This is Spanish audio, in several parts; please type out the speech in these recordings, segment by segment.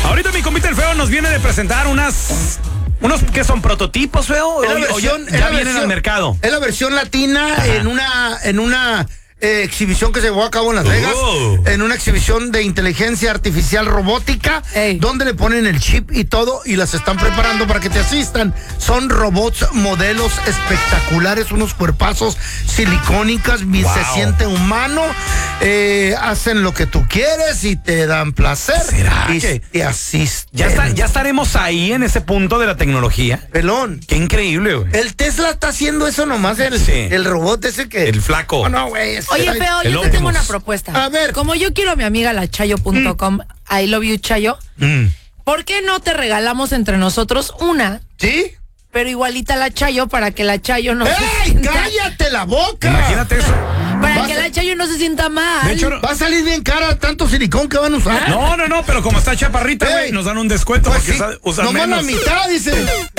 Ahorita mi compita el Feo nos viene de presentar unos que son prototipos, Feo. Ya vienen al mercado. Es la versión latina. Ajá. en una exhibición que se llevó a cabo en Las Vegas, en una exhibición de inteligencia artificial robótica, donde le ponen el chip y todo y las están preparando para que te asistan. Son robots, modelos espectaculares, unos cuerpazos silicónicas, se siente humano, hacen lo que tú quieres y te dan placer. ¿Será y que te asisten? Ya estaremos ahí en ese punto de la tecnología. Pelón. Qué increíble, güey. El Tesla está haciendo eso nomás, el robot ese que... El flaco. No, güey. Oye, Feo, yo te tengo una propuesta. A ver. Como yo quiero a mi amiga la Chayo.com, I love you, Chayo, ¿por qué no te regalamos entre nosotros una? ¿Sí? Pero igualita a la Chayo para que la Chayo no ¡Ey! ¡Cállate la boca! Imagínate eso. Para que la Chayo no se sienta mal. De hecho, va a salir bien cara tanto silicón que van a usar. No, pero como está chaparrita, güey, nos dan un descuento pues porque usan nomás menos. la mitad, dice.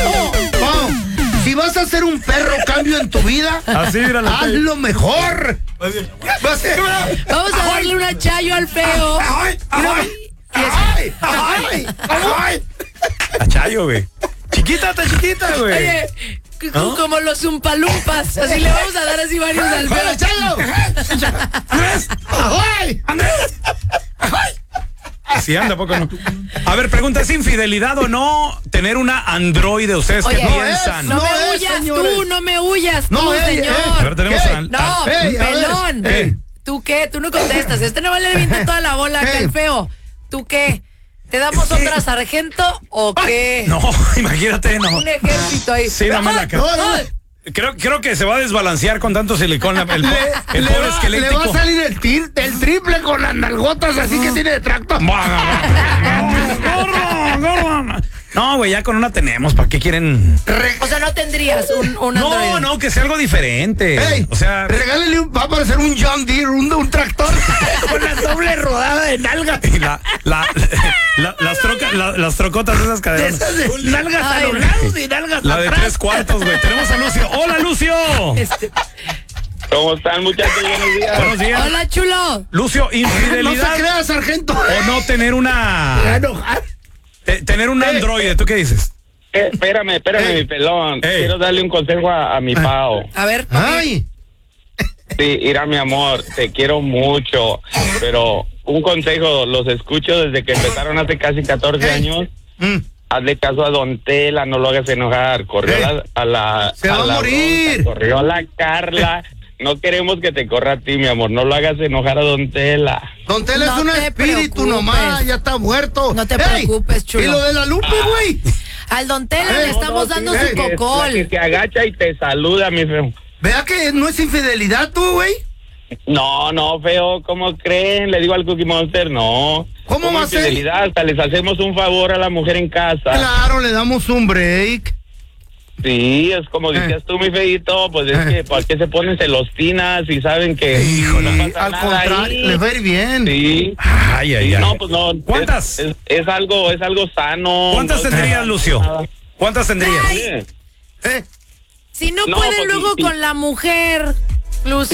Si vas a hacer un perro cambio en tu vida, hazlo mejor. Vamos a darle una Chayo al Feo. A Chayo, güey. Chiquita, está chiquita, güey. Oye, como los Zumpalumpas. Así le vamos a dar así varios al Feo. ¡Chayo! ¡Andrés! Sí, anda, poco no. A ver, pregunta, ¿es infidelidad o no tener una androide? ¿Ustedes qué piensan? No me huyas tú, no me huyas tú, señor. A ver, tenemos pelón. ¿Tú qué? Tú no contestas. No vale bien toda la bola que el Feo. ¿Tú qué? ¿Te damos otra sargento o qué? No, imagínate, no. Un ejército ahí. Sí, dame la cara. Creo que se va a desbalancear con tanto silicón el pobre esquelético. Le va a salir el triple con las nalgotas así que tiene de tracto. No, güey, ya con una tenemos. ¿Para qué quieren? O sea, no tendrías un androide. No, que sea algo diferente. Ey, o sea, regálele va a parecer un John Deere, un tractor con la doble rodada de nalgas. Y las trocotas esas cadenas. Nalgas a los lados y nalgas la de 3/4, güey. Tenemos a Lucio. ¡Hola, Lucio! ¿Cómo están, muchachos? Buenos días. Buenos días. Hola, chulo. Lucio, infidelidad. No se crea, sargento. O no tener una... Tener un androide, ¿tú qué dices? Espérame, mi pelón. Quiero darle un consejo a mi Pao. A ver. Ay. Sí, mira, mi amor, te quiero mucho, pero un consejo, los escucho desde que empezaron hace casi 14 años. Hazle caso a Don Tela, no lo hagas enojar. Corrió a la... Se va a morir. Bronca, corrió a la Carla. No queremos que te corra a ti, mi amor. No lo hagas enojar a Don Tela. Don Tela es un espíritu nomás, ya está muerto. No te preocupes, chulo. ¿Y lo de la Lupe, güey? Al Don Tela le estamos dando su cocol. Que se agacha y te saluda, mi feo. Vea que no es infidelidad tú, güey. No, feo, ¿cómo creen? Le digo al Cookie Monster, no. ¿Cómo va a ser? Infidelidad, hasta les hacemos un favor a la mujer en casa. Claro, le damos un break. Sí, es como decías tú, mi feito, pues es que ¿por qué se ponen celostinas y saben que híjole, no pasa al nada contrario, ahí? les va a ir bien. Sí. Ay. No, pues no. ¿Cuántas? Es algo sano. ¿Cuántas tendrías, Lucio? ¿Cuántas tendrías? Si no pueden pues, luego con la mujer, Lucio.